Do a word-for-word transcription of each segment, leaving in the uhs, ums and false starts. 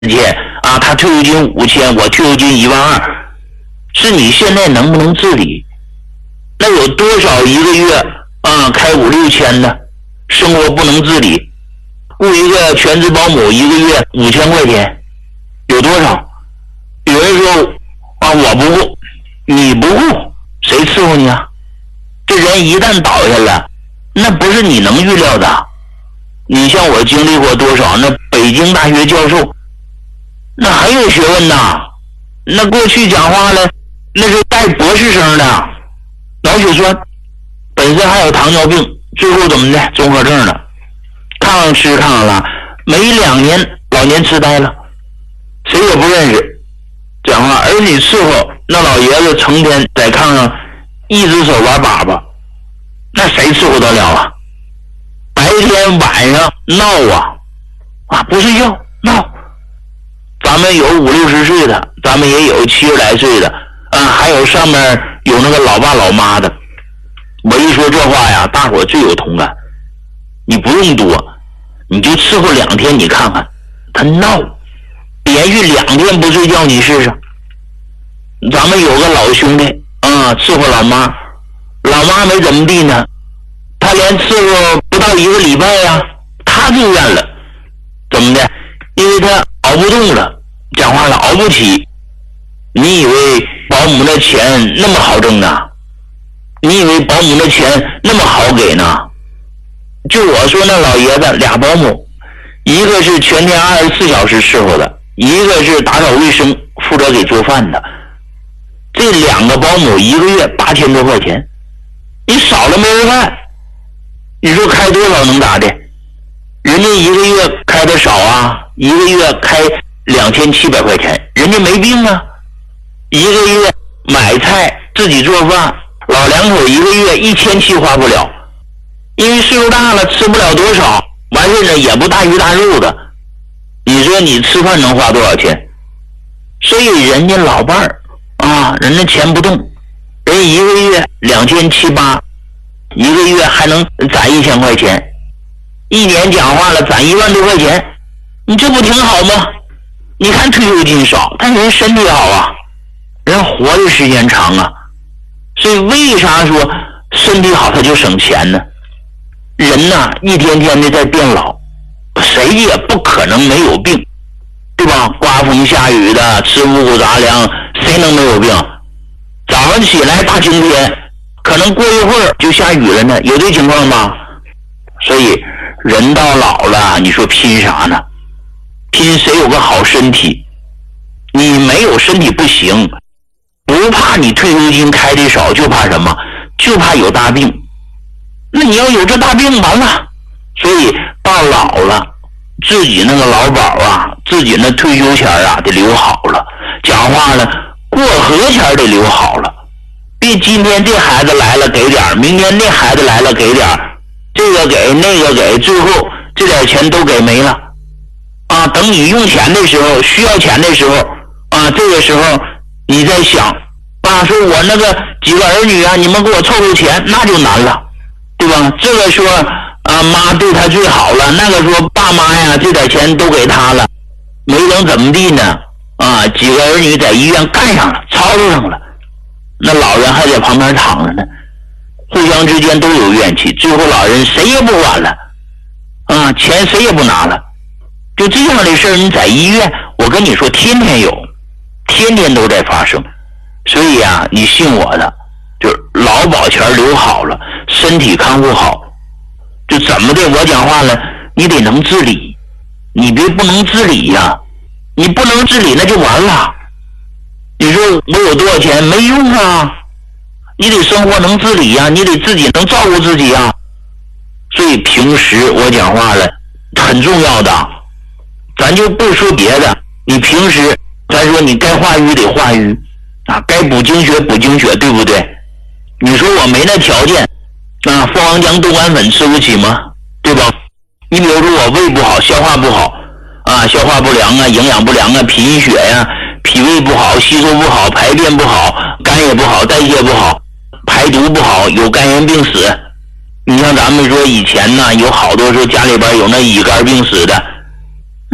千啊，他退休金五千，我退休金一万二，是你现在能不能自理？那有多少一个月啊开五六千的，生活不能自理，雇一个全职保姆一个月五千块钱，有多少？有人说啊，我不顾，你不顾，谁伺候你啊？这人一旦倒下了，那不是你能预料的。你像我经历过多少那北京大学教授，那很有学问呐，那过去讲话了，那是带博士生的，脑血栓，本身还有糖尿病，最后怎么的综合症了，抗吃抗拉，没两年老年痴呆了，谁也不认识。讲话儿女伺候，那老爷子成天在炕上一只手玩粑粑，那谁伺候得了啊？白天晚上闹啊啊，不睡觉闹。咱们有五六十岁的，咱们也有七十来岁的啊，还有上面有那个老爸老妈的。我一说这话呀，大伙最有同感。你不用多，你就伺候两天，你看看他闹，连续两天不睡觉，你试试。咱们有个老兄弟啊，伺候老妈，老妈没怎么地呢，他连伺候不到一个礼拜呀、啊，他住院了。怎么的？因为他熬不动了，讲话了熬不起。你以为保姆的钱那么好挣呢？你以为保姆的钱那么好给呢？就我说那老爷子俩保姆，一个是全天二十四小时伺候的，一个是打扫卫生负责给做饭的。这两个保姆一个月八千多块钱，你少了没人干，你说开多少能打的？人家一个月开的少啊，一个月开两千七百块钱，人家没病啊。一个月买菜自己做饭，老两口一个月一千七花不了，因为岁数大了吃不了多少，完事呢也不大鱼大肉的。你说你吃饭能花多少钱？所以人家老伴儿啊，人家钱不动，人一个月两千七八，一个月还能攒一千块钱。一年讲话了攒一万多块钱，你这不挺好吗？你看退休金少，但人身体好啊，人活的时间长啊。所以为啥说身体好他就省钱呢？人呐、啊、一天天的在变老，谁也不可能没有病，对吧？刮风下雨的，吃五谷杂粮，谁能没有病？早上起来大晴天，可能过一会儿就下雨了呢，有这情况吗？所以人到老了，你说拼啥呢？拼谁有个好身体。你没有身体不行，不怕你退休金开的少，就怕什么？就怕有大病。那你要有这大病完了，所以到老了自己那个劳保啊，自己那退休钱啊得留好了，讲话了过河钱得留好了，别今天这孩子来了给点，明天那孩子来了给点，这个给那个给，最后这点钱都给没了啊！等你用钱的时候，需要钱的时候啊，这个时候你在想啊，说我那个几个儿女啊，你们给我凑凑钱，那就难了，对吧？这个说啊妈对他最好了，那个说爸妈呀这点钱都给他了，没等怎么地呢啊，几个儿女在医院干上了，操上了，那老人还在旁边躺着呢，互相之间都有怨气，最后老人谁也不管了啊，钱谁也不拿了。就这样的事儿，你在医院我跟你说天天有，天天都在发生。所以啊，你信我的，就是劳保钱留好了，身体看护好，就怎么的我讲话了，你得能自理，你别不能自理呀、啊，你不能自理那就完了。你说我有多少钱没用啊，你得生活能自理呀、啊，你得自己能照顾自己呀、啊。所以平时我讲话了很重要的，咱就不说别的，你平时咱说你该化瘀得化瘀啊，该补精血补精血，对不对？你说我没那条件啊，蜂王浆豆干粉吃不起吗？对吧？你比如说我胃不好，消化不好啊，消化不良啊，营养不良啊，贫血呀、啊，脾胃不好，吸收不好，排便不好，肝也不好，代谢不好，排毒不好，有肝炎病史。你像咱们说以前呢，有好多说家里边有那乙肝病史的，那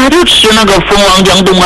他就吃那个蜂王姜冻